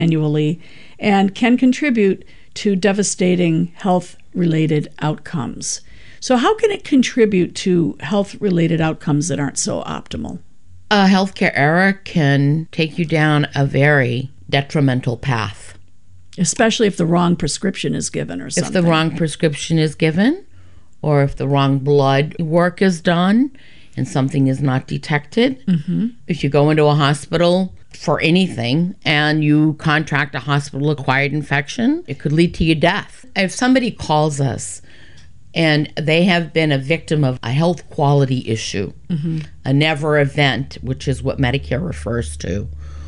annually and can contribute to devastating health-related outcomes. So how can it contribute to health-related outcomes that aren't so optimal? A healthcare error can take you down a very detrimental path. Especially if the wrong prescription is given or something. If the wrong prescription is given, or if the wrong blood work is done and something is not detected. Mm-hmm. If you go into a hospital for anything and you contract a hospital-acquired infection, it could lead to your death. If somebody calls us and they have been a victim of a health quality issue, mm-hmm. a never event, which is what Medicare refers to,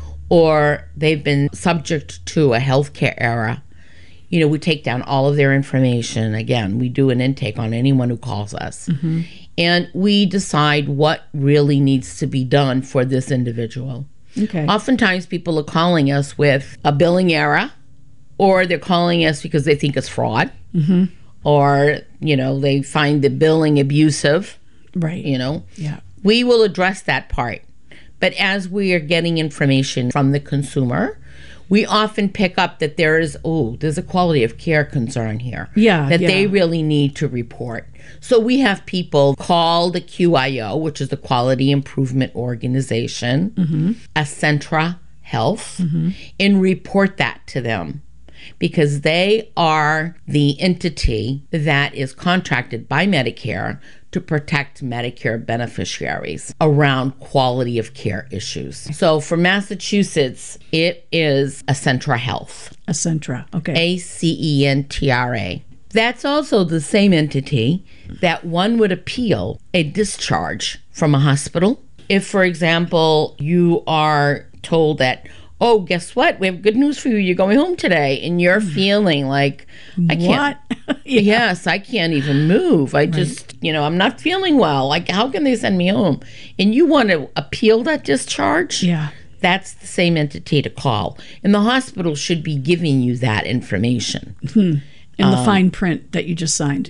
or they've been subject to a healthcare error, we take down all of their information. Again, we do an intake on anyone who calls us. Mm-hmm. And we decide what really needs to be done for this individual. Okay. Oftentimes people are calling us with a billing error, or they're calling us because they think it's fraud, mm-hmm. or, they find the billing abusive. Right. Yeah. We will address that part. But as we are getting information from the consumer, we often pick up that there's a quality of care concern here. Yeah. That they really need to report. So we have people call the QIO, which is the Quality Improvement Organization, mm-hmm. Accentra Health, mm-hmm. and report that to them. Because they are the entity that is contracted by Medicare to protect Medicare beneficiaries around quality of care issues. So for Massachusetts, it is Accentra Health. Accentra, okay. Acentra. That's also the same entity that one would appeal a discharge from a hospital. If, for example, you are told that, guess what? We have good news for you. You're going home today. And you're feeling like, I can't. Yeah. Yes, I can't even move. I just, I'm not feeling well. Like, how can they send me home? And you want to appeal that discharge? Yeah. That's the same entity to call. And the hospital should be giving you that information. In the fine print that you just signed.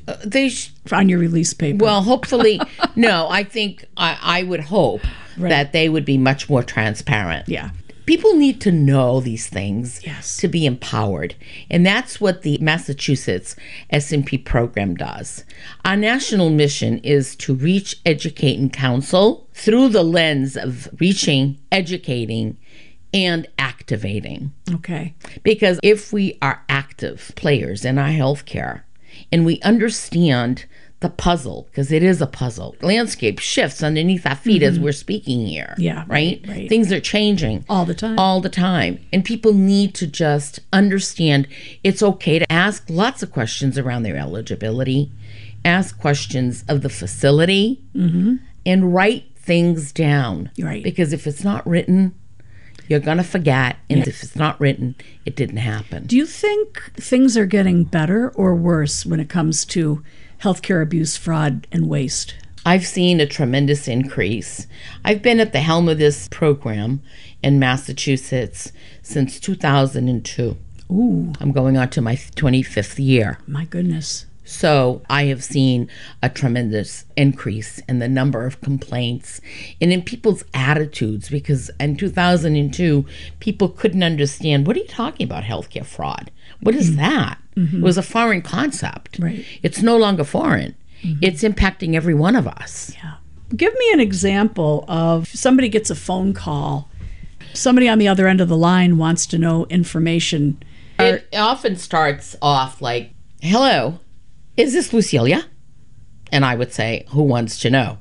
On your release paper. Well, hopefully, no, I think I would hope that they would be much more transparent. Yeah. People need to know these things yes. to be empowered. And that's what the Massachusetts SMP program does. Our national mission is to reach, educate, and counsel through the lens of reaching, educating, and activating. Okay. Because if we are active players in our healthcare and we understand the puzzle, because it is a puzzle. Landscape shifts underneath our feet as we're speaking here. Yeah. Right? Right. Things are changing. All the time. All the time. And people need to just understand it's okay to ask lots of questions around their eligibility, ask questions of the facility, mm-hmm. and write things down. Right. Because if it's not written, you're going to forget. And if it's not written, it didn't happen. Do you think things are getting better or worse when it comes to healthcare abuse, fraud, and waste? I've seen a tremendous increase. I've been at the helm of this program in Massachusetts since 2002. Ooh. I'm going on to my 25th year. My goodness. So I have seen a tremendous increase in the number of complaints and in people's attitudes, because in 2002, people couldn't understand, what are you talking about, healthcare fraud? What is that? Mm-hmm. It was a foreign concept. Right. It's no longer foreign. Mm-hmm. It's impacting every one of us. Yeah. Give me an example of somebody gets a phone call. Somebody on the other end of the line wants to know information. It often starts off like, hello, is this Lucilia? And I would say, who wants to know?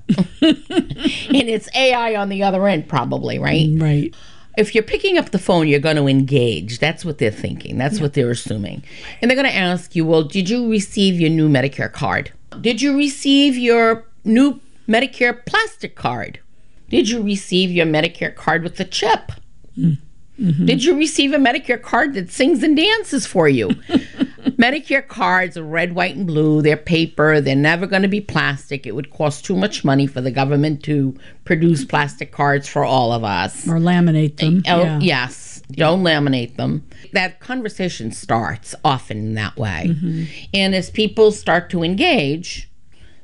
And it's AI on the other end probably, right? Right. If you're picking up the phone, you're going to engage. That's what they're thinking. That's what they're assuming. And they're going to ask you, well, did you receive your new Medicare card? Did you receive your new Medicare plastic card? Did you receive your Medicare card with the chip? Mm-hmm. Did you receive a Medicare card that sings and dances for you? Medicare cards are red, white, and blue. They're paper. They're never going to be plastic. It would cost too much money for the government to produce plastic cards for all of us. Or laminate them. Yes. Don't laminate them. That conversation starts often in that way. Mm-hmm. And as people start to engage,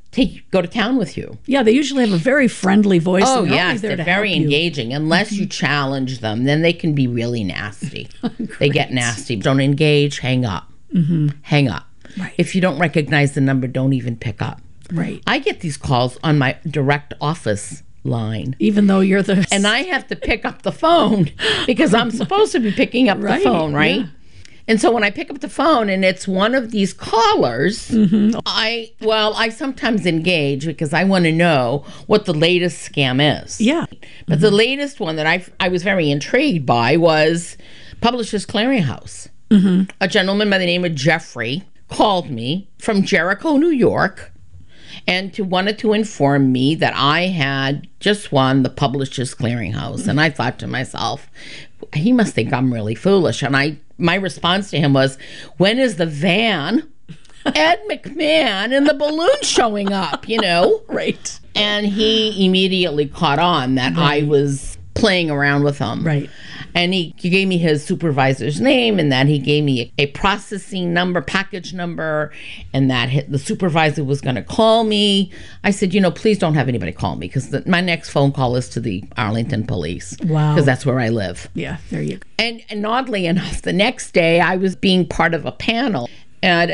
go to town with you. Yeah, they usually have a very friendly voice. Oh, and they're always yes, there they're to help very you. engaging. Unless you challenge them, then they can be really nasty. They get nasty. Don't engage, hang up. Hang up. Right. If you don't recognize the number, don't even pick up. Right. I get these calls on my direct office line. Even though you're the... And I have to pick up the phone because I'm supposed to be picking up the phone, right? Yeah. And so when I pick up the phone and it's one of these callers, I sometimes engage because I want to know what the latest scam is. Yeah. But the latest one that I was very intrigued by was Publishers Clearinghouse. A gentleman by the name of Jeffrey called me from Jericho, New York, and wanted to inform me that I had just won the Publishers Clearinghouse. And I thought to myself, he must think I'm really foolish. And my response to him was, when is the van, Ed McMahon, and the balloon showing up, Right. And he immediately caught on that I was playing around with him. Right. And he gave me his supervisor's name, and that he gave me a processing number, package number, and that the supervisor was going to call me. I said, please don't have anybody call me because my next phone call is to the Arlington police. Wow. Because that's where I live. Yeah, there you go. And oddly enough, the next day I was being part of a panel at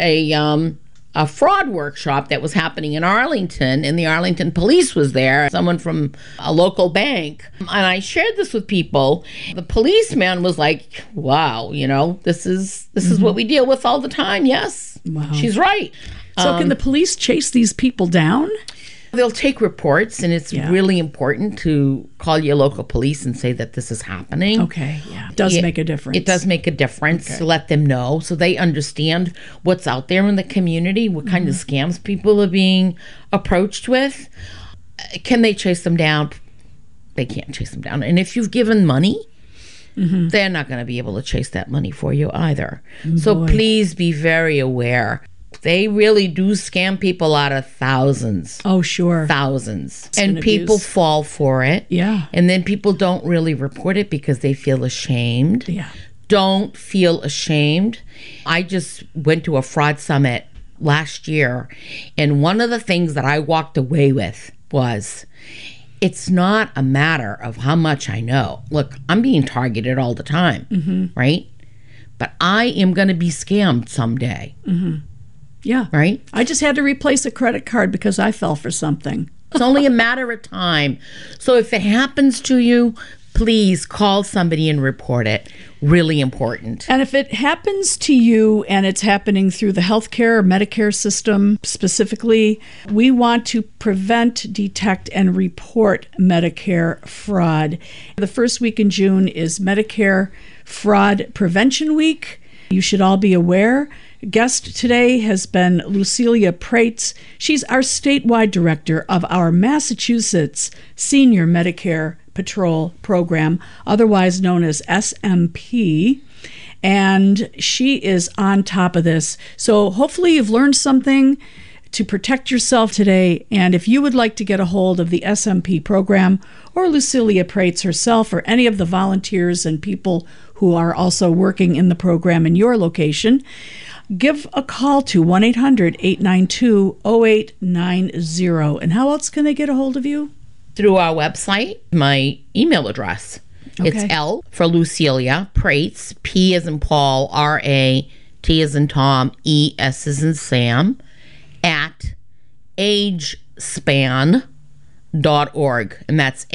a fraud workshop that was happening in Arlington, and the Arlington police was there, someone from a local bank. And I shared this with people. The policeman was like, wow, this is what we deal with all the time. Yes, Wow. She's right. So can the police chase these people down? They'll take reports, and it's really important to call your local police and say that this is happening. Okay, yeah. It does make a difference. It does make a difference to let them know so they understand what's out there in the community, what kind of scams people are being approached with. Can they chase them down? They can't chase them down. And if you've given money, they're not going to be able to chase that money for you either. So please be very aware. They really do scam people out of thousands. Oh, sure. Thousands. It's And an people abuse. fall for it. Yeah. And then people don't really report it because they feel ashamed. Yeah. Don't feel ashamed. I just went to a fraud summit last year, and one of the things that I walked away with was, it's not a matter of how much I know. Look, I'm being targeted all the time, right? But I am going to be scammed someday. Yeah. Right? I just had to replace a credit card because I fell for something. It's only a matter of time. So if it happens to you, please call somebody and report it. Really important. And if it happens to you and it's happening through the healthcare or Medicare system specifically, we want to prevent, detect, and report Medicare fraud. The first week in June is Medicare Fraud Prevention Week. You should all be aware. Guest today has been Lucilia Prates. She's our statewide director of our Massachusetts Senior Medicare Patrol Program, otherwise known as SMP. And she is on top of this. So hopefully you've learned something to protect yourself today. And if you would like to get a hold of the SMP program or Lucilia Prates herself or any of the volunteers and people who are also working in the program in your location, give a call to 1-800-892-0890. And how else can they get a hold of you? Through our website, my email address. Okay. It's L for Lucilia, Prates, P as in Paul, R-A, T as in Tom, E, S as in Sam, at agespan.org. And that's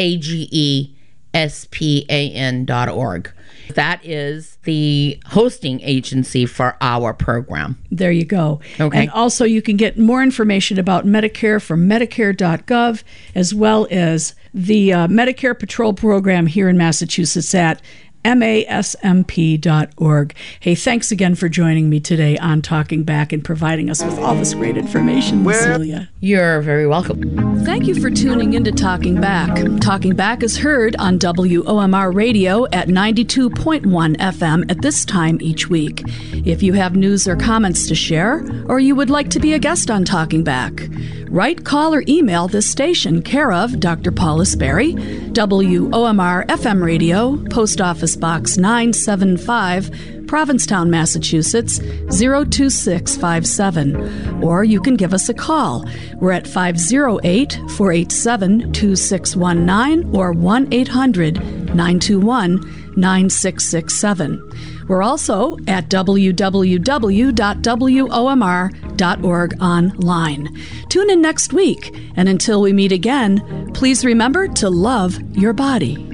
AGESPAN.org. That is the hosting agency for our program. There you go. Okay. And also you can get more information about Medicare from Medicare.gov, as well as the Medicare Patrol Program here in Massachusetts at masmp.org. Hey, thanks again for joining me today on Talking Back and providing us with all this great information, Lucilia. You're very welcome. Thank you for tuning in to Talking Back. Talking Back is heard on WOMR Radio at 92.1 FM at this time each week. If you have news or comments to share, or you would like to be a guest on Talking Back, write, call, or email this station, care of Dr. Paula Sperry, WOMR FM Radio, Post Office Box 975, Provincetown, Massachusetts, 02657. Or you can give us a call. We're at 508-487-2619 or 1-800-921-9667. We're also at www.womr.org online. Tune in next week, and until we meet again, please remember to love your body.